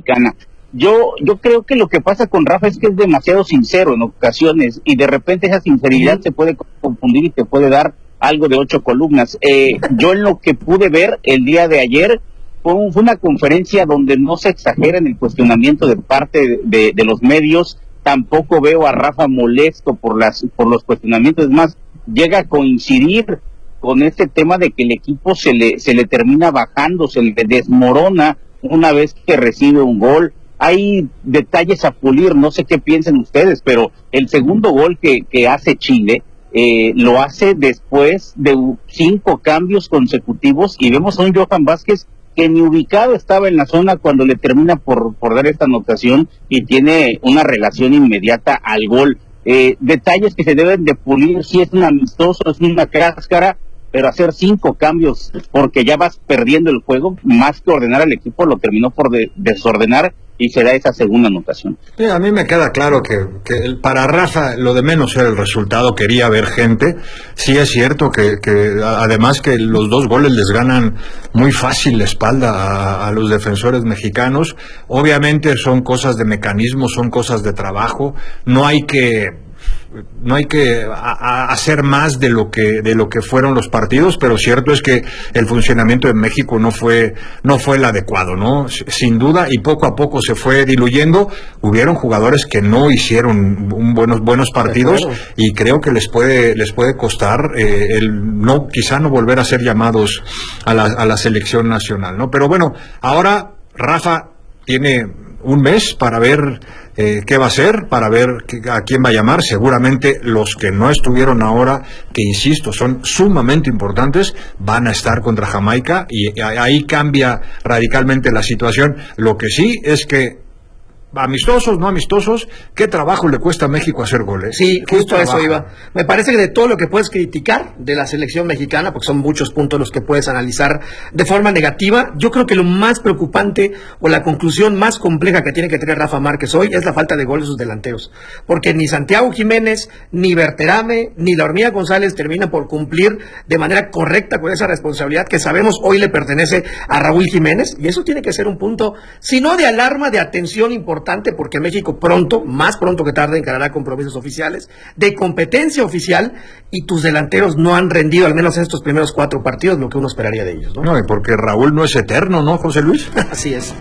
Mexicana. Yo creo que lo que pasa con Rafa es que es demasiado sincero en ocasiones y de repente esa sinceridad se puede confundir y te puede dar algo de 8 columnas. Yo en lo que pude ver el día de ayer fue una conferencia donde no se exagera en el cuestionamiento de parte de los medios. Tampoco veo a Rafa molesto por los cuestionamientos, es más, llega a coincidir con este tema de que el equipo se le termina bajando, se le desmorona una vez que recibe un gol. Hay detalles a pulir, no sé qué piensen ustedes, pero el segundo gol que hace Chile lo hace después de 5 cambios consecutivos y vemos a un Johan Vázquez que ni ubicado estaba en la zona cuando le termina por dar esta anotación y tiene una relación inmediata al gol. Detalles que se deben de pulir, si es un amistoso, es una cáscara, pero hacer 5 cambios porque ya vas perdiendo el juego, más que ordenar al equipo, lo terminó por desordenar y se da esa segunda anotación. Sí, a mí me queda claro que para Rafa lo de menos era el resultado, quería ver gente. Sí es cierto que además que los 2 goles les ganan muy fácil la espalda a los defensores mexicanos. Obviamente son cosas de mecanismo, son cosas de trabajo. No hay que hacer más de lo que fueron los partidos, pero cierto es que el funcionamiento de México no fue el adecuado, ¿no? Sin duda, y poco a poco se fue diluyendo. Hubieron jugadores que no hicieron buenos partidos y creo que les puede costar quizá no volver a ser llamados a la selección nacional, ¿no? Pero bueno, ahora Rafa tiene un mes para ver qué va a hacer, para ver a quién va a llamar. Seguramente los que no estuvieron ahora, que insisto, son sumamente importantes, van a estar contra Jamaica y ahí cambia radicalmente la situación. Lo que sí es que amistosos, no amistosos, ¿qué trabajo le cuesta a México hacer goles? Sí, justo a eso iba. Me parece que de todo lo que puedes criticar de la selección mexicana, porque son muchos puntos los que puedes analizar de forma negativa, yo creo que lo más preocupante o la conclusión más compleja que tiene que tener Rafa Márquez hoy es la falta de goles de sus delanteros, porque ni Santiago Jiménez, ni Berterame, ni la Hormiga González terminan por cumplir de manera correcta con esa responsabilidad que sabemos hoy le pertenece a Raúl Jiménez, y eso tiene que ser un punto, si no de alarma, de atención importante, porque México más pronto que tarde, encarará compromisos oficiales, de competencia oficial, y tus delanteros no han rendido, al menos en estos primeros 4 partidos, lo que uno esperaría de ellos, ¿no? No, y porque Raúl no es eterno, ¿no, José Luis? Así es.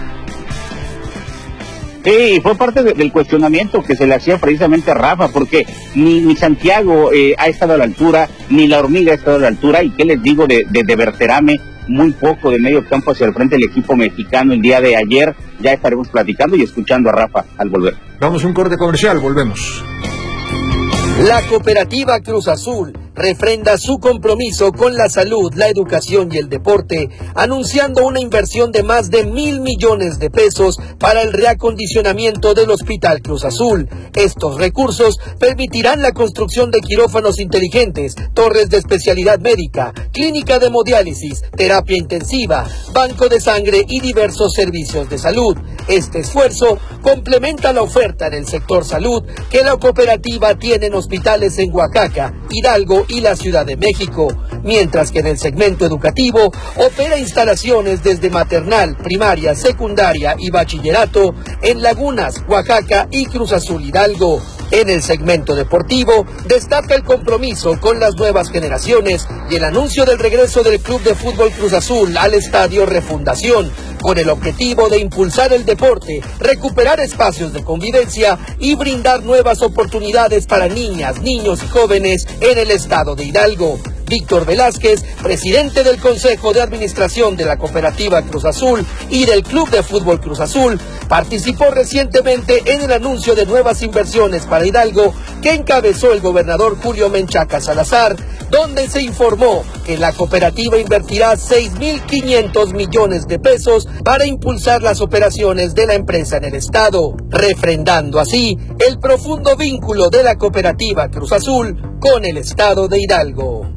Sí, fue parte del cuestionamiento que se le hacía precisamente a Rafa, porque ni Santiago ha estado a la altura, ni la Hormiga ha estado a la altura, y qué les digo de Berterame, muy poco de medio campo hacia el frente del equipo mexicano el día de ayer. Ya estaremos platicando y escuchando a Rafa al volver. Vamos a un corte comercial, volvemos. La cooperativa Cruz Azul refrenda su compromiso con la salud, la educación y el deporte, anunciando una inversión de más de 1,000 millones de pesos para el reacondicionamiento del Hospital Cruz Azul. Estos recursos permitirán la construcción de quirófanos inteligentes, torres de especialidad médica, clínica de hemodiálisis, terapia intensiva, banco de sangre y diversos servicios de salud. Este esfuerzo complementa la oferta en el sector salud que la cooperativa tiene en hospitales en Oaxaca, Hidalgo y la Ciudad de México, mientras que en el segmento educativo opera instalaciones desde maternal, primaria, secundaria y bachillerato en Lagunas, Oaxaca y Cruz Azul Hidalgo. En el segmento deportivo destaca el compromiso con las nuevas generaciones y el anuncio del regreso del Club de Fútbol Cruz Azul al Estadio Refundación, con el objetivo de impulsar el deporte, recuperar espacios de convivencia y brindar nuevas oportunidades para niñas, niños y jóvenes en el estado de Hidalgo. Víctor Velázquez, presidente del Consejo de Administración de la Cooperativa Cruz Azul y del Club de Fútbol Cruz Azul, participó recientemente en el anuncio de nuevas inversiones para Hidalgo que encabezó el gobernador Julio Menchaca Salazar, donde se informó que la cooperativa invertirá 6,500 millones de pesos para impulsar las operaciones de la empresa en el estado, refrendando así el profundo vínculo de la cooperativa Cruz Azul con el estado de Hidalgo.